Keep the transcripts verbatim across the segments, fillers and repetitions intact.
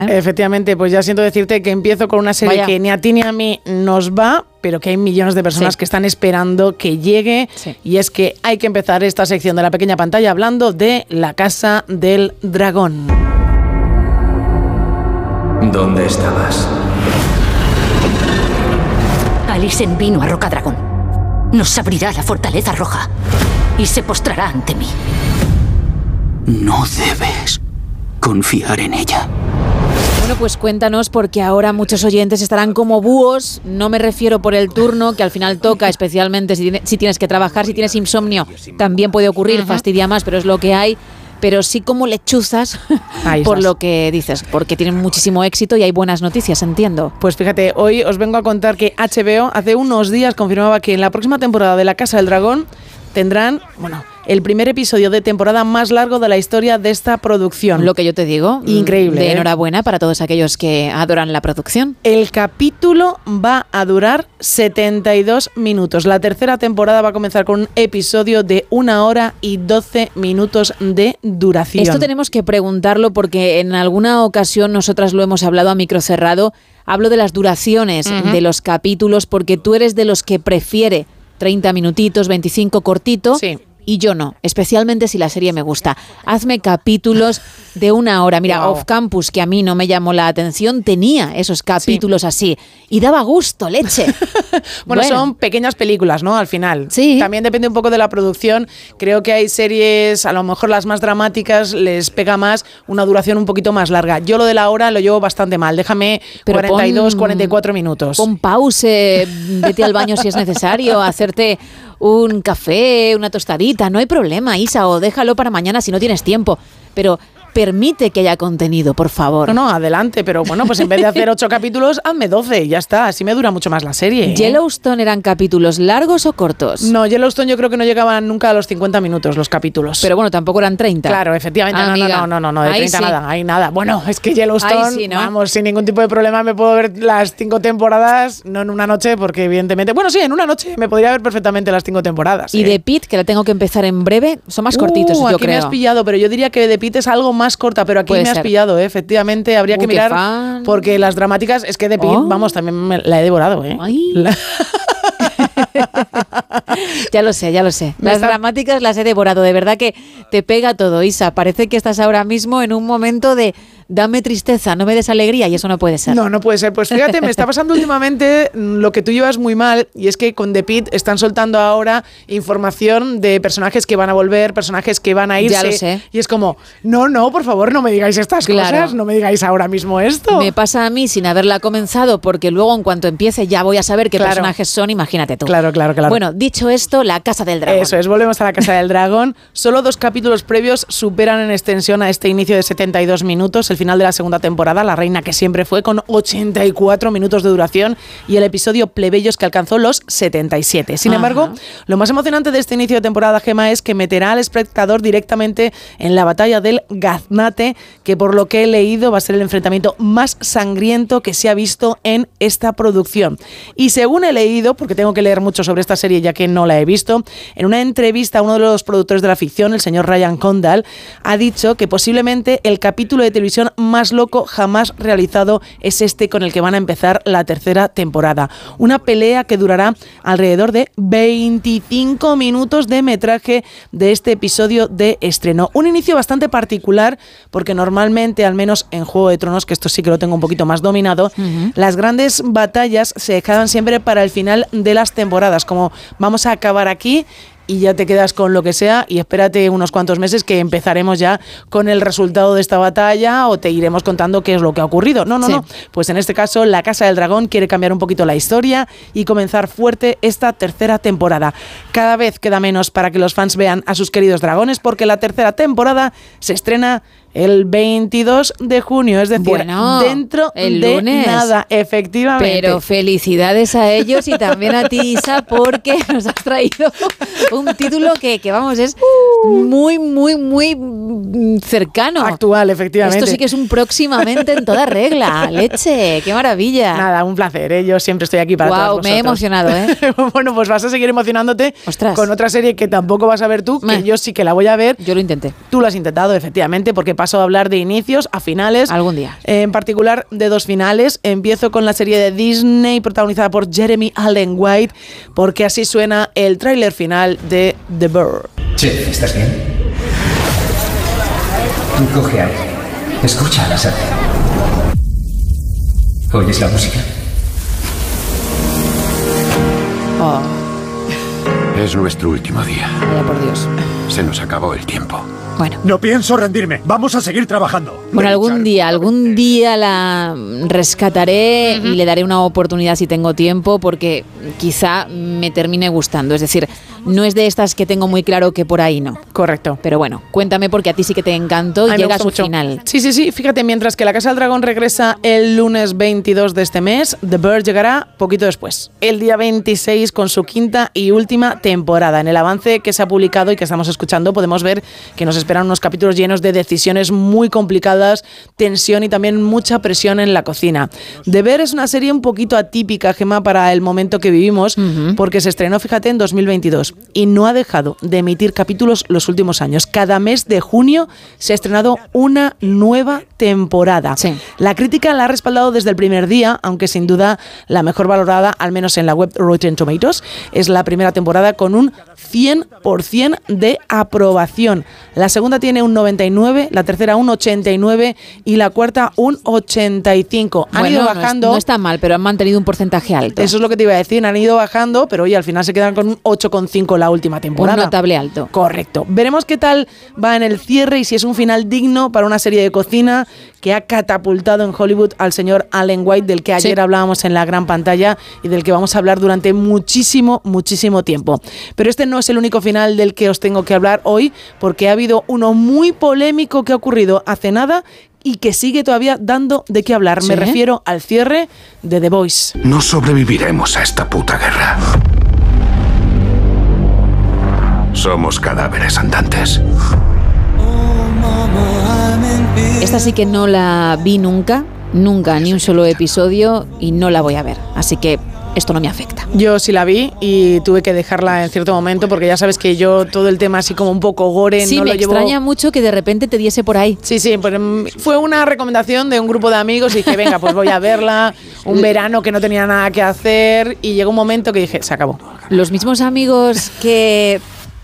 ¿eh? Efectivamente, pues ya siento decirte que empiezo con una serie Vaya. que ni a ti ni a mí nos va, pero que hay millones de personas Sí. que están esperando que llegue. Sí. Y es que hay que empezar esta sección de la pequeña pantalla hablando de La Casa del Dragón. ¿Dónde estabas? Alicent vino a Rocadragón. Nos abrirá la fortaleza roja y se postrará ante mí. No debes confiar en ella. Bueno, pues cuéntanos, porque ahora muchos oyentes estarán como búhos. No me refiero por el turno, que al final toca, especialmente si, tiene, si tienes que trabajar, si tienes insomnio. También puede ocurrir, uh-huh. fastidia más, pero es lo que hay. Pero sí como lechuzas por lo que dices, porque tienen muchísimo éxito y hay buenas noticias, entiendo. Pues fíjate, hoy os vengo a contar que H B O hace unos días confirmaba que en la próxima temporada de La Casa del Dragón tendrán, bueno, el primer episodio de temporada más largo de la historia de esta producción. Lo que yo te digo. Increíble. De ¿eh? enhorabuena para todos aquellos que adoran la producción. El capítulo va a durar setenta y dos minutos. La tercera temporada va a comenzar con un episodio de una hora y doce minutos de duración. Esto tenemos que preguntarlo porque en alguna ocasión nosotras lo hemos hablado a micro cerrado. Hablo de las duraciones uh-huh. de los capítulos, porque tú eres de los que prefiere treinta minutitos, veinticinco cortito. Sí. Y yo no, especialmente si la serie me gusta. Hazme capítulos de una hora. Mira, wow. Off Campus, que a mí no me llamó la atención, tenía esos capítulos sí. así. Y daba gusto, leche. bueno, bueno, son pequeñas películas, ¿no? Al final. Sí. También depende un poco de la producción. Creo que hay series, a lo mejor las más dramáticas, les pega más una duración un poquito más larga. Yo lo de la hora lo llevo bastante mal. Déjame Pero cuarenta y dos, pon, cuarenta y cuatro minutos. Pon pause, vete al baño si es necesario, hacerte un café, una tostadita, no hay problema, Isa, o déjalo para mañana si no tienes tiempo, pero permite que haya contenido, por favor. No, no, adelante, pero bueno, pues en vez de hacer ocho capítulos, hazme doce y ya está, así me dura mucho más la serie. ¿eh? ¿Yellowstone eran capítulos largos o cortos? No, Yellowstone yo creo que no llegaban nunca a los cincuenta minutos los capítulos. Pero bueno, tampoco eran treinta. Claro, efectivamente, ah, no, no, no, no, no, no, de ahí treinta sí. nada, ahí nada. Bueno, es que Yellowstone, sí, ¿no? vamos, sin ningún tipo de problema me puedo ver las cinco temporadas, no en una noche, porque evidentemente, bueno, sí, en una noche me podría ver perfectamente las cinco temporadas. Y ¿eh? The Pitt, que la tengo que empezar en breve, son más cortitos, uh, yo aquí creo. me has pillado, pero yo diría que The Pitt es algo más corta, pero aquí Puede me has ser. pillado, ¿eh? Efectivamente, habría uh, que mirar, fan. porque las dramáticas, es que The Pitt, oh. vamos, también me, la he devorado, ¿eh? Ay. La... Ya lo sé, ya lo sé. Me Las está... dramáticas las he devorado. De verdad que te pega todo, Isa. Parece que estás ahora mismo en un momento de dame tristeza, no me des alegría, y eso no puede ser. No, no puede ser. Pues fíjate, me está pasando últimamente lo que tú llevas muy mal, y es que con The Pitt están soltando ahora información de personajes que van a volver, personajes que van a irse. Ya lo sé. Y es como, no, no, por favor, no me digáis estas claro. cosas, no me digáis ahora mismo esto. Me pasa a mí sin haberla comenzado, porque luego en cuanto empiece ya voy a saber qué claro. personajes son, imagínate tú. Claro, claro, claro. Bueno, dicho esto, La Casa del Dragón. Eso es, volvemos a La Casa del Dragón. Solo dos capítulos previos superan en extensión a este inicio de setenta y dos minutos, el final de la segunda temporada, La Reina que siempre fue, con ochenta y cuatro minutos de duración, y el episodio Plebeyos, que alcanzó los setenta y siete. Sin Ajá. embargo, lo más emocionante de este inicio de temporada, Gema, es que meterá al espectador directamente en la batalla del Gaznate, que por lo que he leído va a ser el enfrentamiento más sangriento que se ha visto en esta producción. Y según he leído, porque tengo que leer mucho sobre esta serie ya que no la he visto, en una entrevista a uno de los productores de la ficción, el señor Ryan Condal, ha dicho que posiblemente el capítulo de televisión más loco jamás realizado es este con el que van a empezar la tercera temporada. Una pelea que durará alrededor de veinticinco minutos de metraje de este episodio de estreno. Un inicio bastante particular, porque normalmente, al menos en Juego de Tronos, que esto sí que lo tengo un poquito más dominado, uh-huh. las grandes batallas se dejaban siempre para el final de las temporadas, como vamos a acabar aquí y ya te quedas con lo que sea, y espérate unos cuantos meses que empezaremos ya con el resultado de esta batalla, o te iremos contando qué es lo que ha ocurrido. No, no, sí. no. Pues en este caso, La Casa del Dragón quiere cambiar un poquito la historia y comenzar fuerte esta tercera temporada. Cada vez queda menos para que los fans vean a sus queridos dragones, porque la tercera temporada se estrena el veintidós de junio, es decir, bueno, dentro el de lunes. nada, efectivamente. Pero felicidades a ellos y también a ti, Isa, porque nos has traído un título que, que vamos, es muy, muy, muy cercano. Actual, efectivamente. Esto sí que es un próximamente en toda regla. Leche, qué maravilla. Nada, un placer, ¿eh? Yo siempre estoy aquí para wow, todos vosotros. Me he emocionado, ¿eh? Bueno, pues vas a seguir emocionándote. Ostras. Con otra serie que tampoco vas a ver tú, que Me. yo sí que la voy a ver. Yo lo intenté. Tú lo has intentado, efectivamente, porque paso a hablar de inicios a finales. Algún día. Eh, en particular de dos finales. Empiezo con la serie de Disney protagonizada por Jeremy Allen White, porque así suena el tráiler final de The Bear. Che, ¿estás bien? Coge aire. Escucha a la sala. ¿Oyes la música? Oh, Es nuestro último día. vaya por Dios. Se nos acabó el tiempo. Bueno. No pienso rendirme. Vamos a seguir trabajando. Bueno, algún día, algún día la rescataré uh-huh. y le daré una oportunidad si tengo tiempo, porque quizá me termine gustando. Es decir, no es de estas que tengo muy claro que por ahí no. Correcto. Pero bueno, cuéntame, porque a ti sí que te encantó y llega a su mucho. final. Sí, sí, sí. Fíjate, mientras que La Casa del Dragón regresa el lunes veintidós de este mes, The Bear llegará poquito después, el día veintiséis, con su quinta y última temporada. En el avance que se ha publicado y que estamos escuchando podemos ver que nos esperan unos capítulos llenos de decisiones muy complicadas, tensión y también mucha presión en la cocina. The Bear es una serie un poquito atípica, Gemma, para el momento que vivimos, uh-huh. porque se estrenó, fíjate, en dos mil veintidós y no ha dejado de emitir capítulos los últimos años. Cada mes de junio se ha estrenado una nueva temporada. Sí. La crítica la ha respaldado desde el primer día, aunque sin duda la mejor valorada, al menos en la web Rotten Tomatoes, es la primera temporada con un cien por ciento de aprobación. La segunda tiene un noventa y nueve, la tercera un ochenta y nueve y la cuarta un ochenta y cinco. Han bueno, ido bajando. No, es, no está mal, pero han mantenido un porcentaje alto. Eso es lo que te iba a decir, han ido bajando, pero oye, al final se quedan con un ocho coma cinco la última temporada. Un notable alto. Correcto. Veremos qué tal va en el cierre y si es un final digno para una serie de cocina que ha catapultado en Hollywood al señor Allen White, del que ayer sí. hablábamos en la gran pantalla y del que vamos a hablar durante muchísimo, muchísimo tiempo. Pero este no es el único final del que os tengo que hablar hoy, porque ha habido uno muy polémico que ha ocurrido hace nada y que sigue todavía dando de qué hablar. ¿Sí? Me refiero al cierre de The Boys. No sobreviviremos a esta puta guerra. Somos cadáveres andantes. Esta sí que no la vi nunca, nunca, ni un solo episodio, y no la voy a ver. Así que esto no me afecta. Yo sí la vi y tuve que dejarla en cierto momento, porque ya sabes que yo todo el tema así como un poco gore, sí, no lo me llevo. extraña mucho que de repente te diese por ahí. Sí, sí, pues fue una recomendación de un grupo de amigos y dije, venga, pues voy a verla, un verano que no tenía nada que hacer, y llegó un momento que dije, se acabó. Los mismos amigos que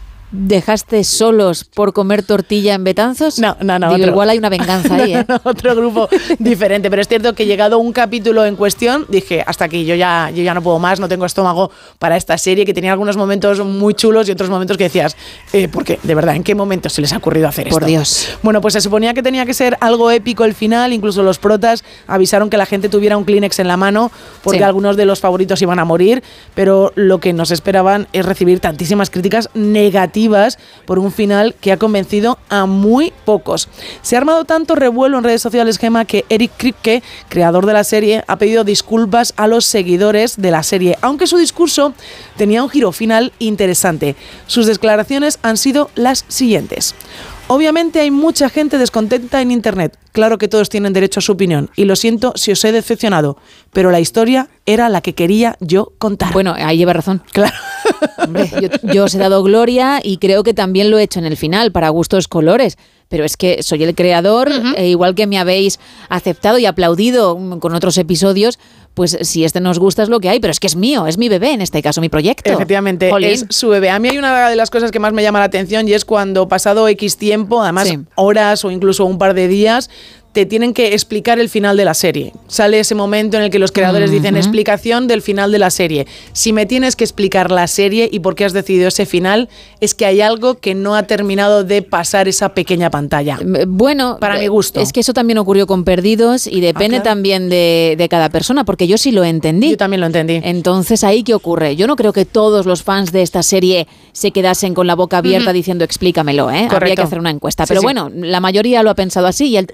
dejaste solos por comer tortilla en Betanzos. No, no, no. Digo, otro. Igual hay una venganza ahí, ¿eh? No, no, otro grupo diferente. Pero es cierto que llegado un capítulo en cuestión, dije, hasta aquí, yo ya, yo ya no puedo más, no tengo estómago para esta serie, que tenía algunos momentos muy chulos y otros momentos que decías, eh, ¿por qué? De verdad, ¿en qué momento se les ha ocurrido hacer esto? Por Dios. Bueno, pues se suponía que tenía que ser algo épico el final, incluso los protas avisaron que la gente tuviera un Kleenex en la mano, porque sí. algunos de los favoritos iban a morir, pero lo que nos esperaban es recibir tantísimas críticas negativas por un final que ha convencido a muy pocos. Se ha armado tanto revuelo en redes sociales, Gemma, que Eric Kripke, creador de la serie, ha pedido disculpas a los seguidores de la serie, aunque su discurso tenía un giro final interesante. Sus declaraciones han sido las siguientes. Obviamente hay mucha gente descontenta en internet. Claro que todos tienen derecho a su opinión y lo siento si os he decepcionado, pero la historia era la que quería yo contar. Bueno, ahí lleva razón. Claro. Hombre, yo, yo os he dado gloria y creo que también lo he hecho en el final, para gustos colores. Pero es que soy el creador, uh-huh. e igual que me habéis aceptado y aplaudido con otros episodios, pues si este nos gusta es lo que hay, pero es que es mío, es mi bebé en este caso, mi proyecto. Efectivamente, Jolín. Es su bebé. A mí hay una de las cosas que más me llama la atención y es cuando pasado X tiempo, además sí. horas o incluso un par de días, te tienen que explicar el final de la serie. Sale ese momento en el que los creadores uh-huh. dicen explicación del final de la serie. Si me tienes que explicar la serie y por qué has decidido ese final, es que hay algo que no ha terminado de pasar esa pequeña pantalla. Bueno, para mi gusto. Es que eso también ocurrió con Perdidos y depende ah, claro. también de, de cada persona, porque yo sí lo entendí. Yo también lo entendí. Entonces, ¿ahí qué ocurre? Yo no creo que todos los fans de esta serie se quedasen con la boca abierta uh-huh. diciendo explícamelo, ¿eh? Correcto. Habría que hacer una encuesta. Sí, Pero sí. bueno, la mayoría lo ha pensado así y él ha tenido que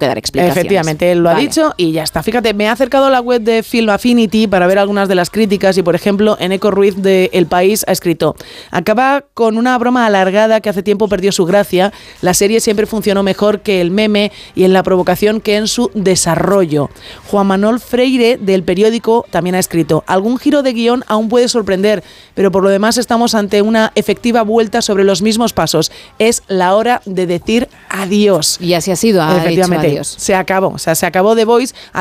que dar explicaciones. Efectivamente, él lo vale. ha dicho y ya está. Fíjate, me he acercado a la web de Film Affinity para ver algunas de las críticas y, por ejemplo, Eneco Ruiz de El País ha escrito: acaba con una broma alargada que hace tiempo perdió su gracia. La serie siempre funcionó mejor que el meme y en la provocación que en su desarrollo. Juan Manuel Freire del Periódico también ha escrito: algún giro de guión aún puede sorprender, pero por lo demás estamos ante una efectiva vuelta sobre los mismos pasos. Es la hora de decir adiós. Y así ha sido, ha Efectivamente, dicho adiós. se acabó, o sea, se acabó The Voice.